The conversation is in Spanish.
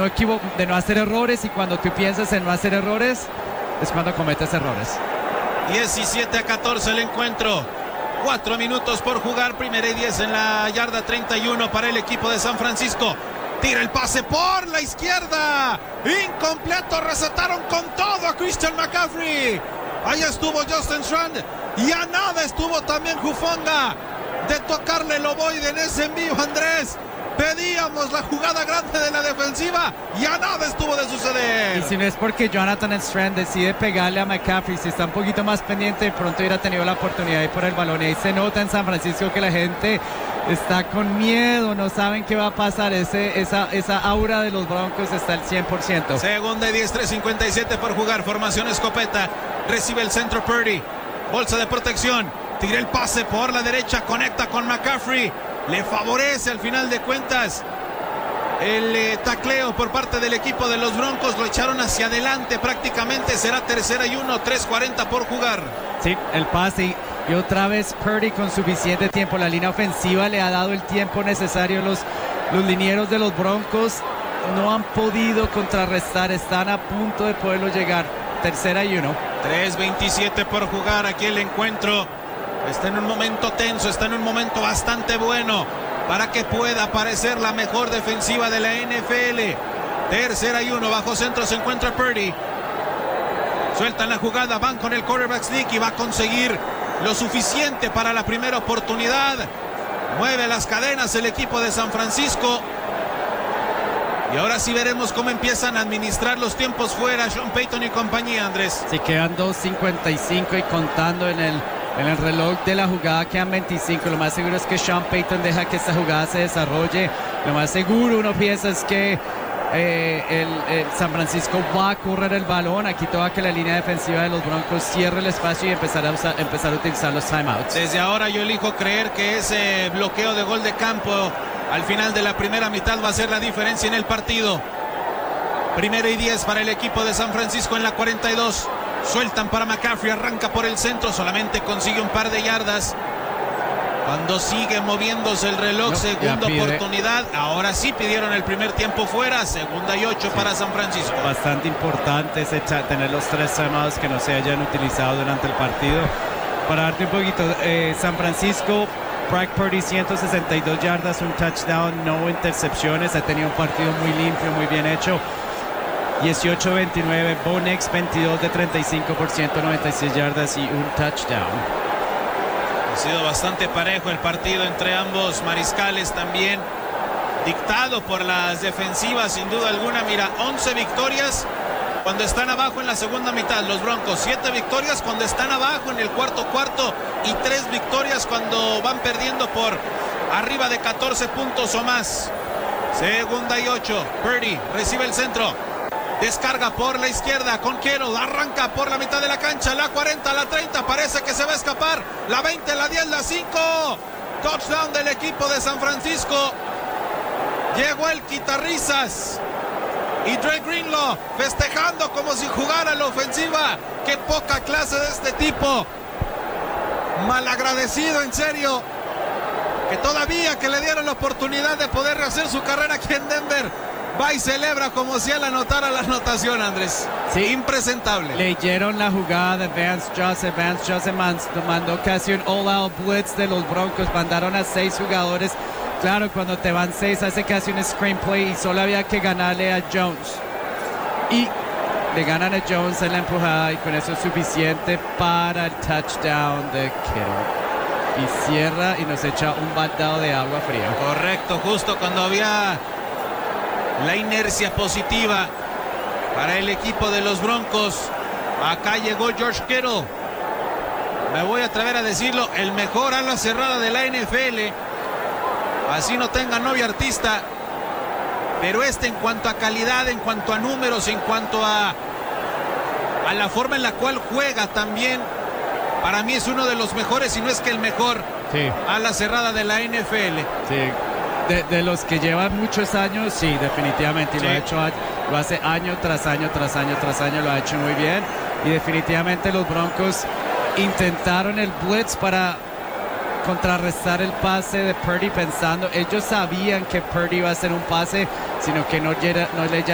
de no hacer errores, y cuando tú piensas en no hacer errores es cuando cometes errores. 17-14 el encuentro. 4 minutos por jugar. Primera y 10 en la yarda 31 para el equipo de San Francisco. Tira el pase por la izquierda. Incompleto. Recetaron con todo a Christian McCaffrey. Ahí estuvo Justin Strand. Y a nada estuvo también Hufanga de tocarle el ovoide en ese envío, Andrés. Pedíamos la jugada grande de la defensiva y a nada estuvo de suceder. Y si no es porque Jonathan Strand decide pegarle a McCaffrey, si está un poquito más pendiente, de pronto hubiera tenido la oportunidad de ir por el balón. Y ahí se nota en San Francisco que la gente está con miedo, no saben qué va a pasar. Esa aura de los Broncos está al 100%. Segunda y 10, 3:57 por jugar. Formación escopeta. Recibe el centro Purdy. Bolsa de protección. Tira el pase por la derecha. Conecta con McCaffrey. Le favorece al final de cuentas el tacleo por parte del equipo de los Broncos. Lo echaron hacia adelante prácticamente. Será tercera y 1, 3:40 por jugar. Sí, el pase y otra vez Purdy con suficiente tiempo. La línea ofensiva le ha dado el tiempo necesario. Los linieros de los Broncos no han podido contrarrestar. Están a punto de poderlo llegar. Tercera y 1. 3:27 por jugar. Aquí el encuentro está en un momento tenso, está en un momento bastante bueno para que pueda aparecer la mejor defensiva de la NFL. Tercera y 1, bajo centro se encuentra Purdy. Sueltan la jugada, van con el quarterback sneak y va a conseguir lo suficiente para la primera oportunidad. Mueve las cadenas el equipo de San Francisco. Y ahora sí veremos cómo empiezan a administrar los tiempos fuera Sean Payton y compañía, Andrés. Si quedan 2:55 y contando en el reloj de la jugada quedan 25. Lo más seguro es que Sean Payton deja que esta jugada se desarrolle. Lo más seguro uno piensa es que el San Francisco va a correr el balón. Aquí toca que la línea defensiva de los Broncos cierre el espacio y empezar a utilizar los timeouts. Desde ahora yo elijo creer que ese bloqueo de gol de campo al final de la primera mitad va a ser la diferencia en el partido. Primera y 10 para el equipo de San Francisco en la 42. Sueltan para McCaffrey, arranca por el centro, solamente consigue un par de yardas. Cuando sigue moviéndose el reloj, segunda oportunidad. Ahora sí pidieron el primer tiempo fuera, segunda y 8 para San Francisco. Bastante importante tener los 3 timeouts que no se hayan utilizado durante el partido. Para darte un poquito, San Francisco, Brock Purdy 162 yardas, un touchdown, no intercepciones. Ha tenido un partido muy limpio, muy bien hecho. 18-29, Bo Nix 22 de 35%, 96 yardas y un touchdown. Ha sido bastante parejo el partido entre ambos mariscales, también dictado por las defensivas sin duda alguna. Mira, 11 victorias cuando están abajo en la segunda mitad los Broncos, 7 victorias cuando están abajo en el cuarto y 3 victorias cuando van perdiendo por arriba de 14 puntos o más. Segunda y 8, Purdy recibe el centro. Descarga por la izquierda con Kittle, arranca por la mitad de la cancha, la 40, la 30, parece que se va a escapar, la 20, la 10, la 5, touchdown del equipo de San Francisco. Llegó el quitarrisas y Dre Greenlaw festejando como si jugara la ofensiva. Qué poca clase de este tipo, malagradecido en serio, que todavía que le dieron la oportunidad de poder rehacer su carrera aquí en Denver, va y celebra como si él anotara la anotación, Andrés. Sí. Impresentable. Leyeron la jugada de Vance Joseph. Vance Joseph mandó casi un all-out blitz de los Broncos. Mandaron a 6 jugadores. Claro, cuando te van 6 hace casi un screenplay y solo había que ganarle a Jones. Y le ganan a Jones en la empujada y con eso es suficiente para el touchdown de Kittle. Y cierra y nos echa un baldado de agua fría. Correcto, justo cuando había la inercia positiva para el equipo de los Broncos. Acá llegó George Kittle. Me voy a atrever a decirlo, el mejor ala cerrada de la NFL. Así no tenga novia artista. Pero en cuanto a calidad, en cuanto a números, en cuanto a la forma en la cual juega también, para mí es uno de los mejores, si no es que el mejor, sí, ala cerrada de la NFL. Sí. De los que llevan muchos años, sí, definitivamente. Sí. Lo hace año tras año, tras año, tras año, lo ha hecho muy bien. Y definitivamente los Broncos intentaron el blitz para contrarrestar el pase de Purdy pensando, ellos sabían que Purdy iba a hacer un pase, sino que no le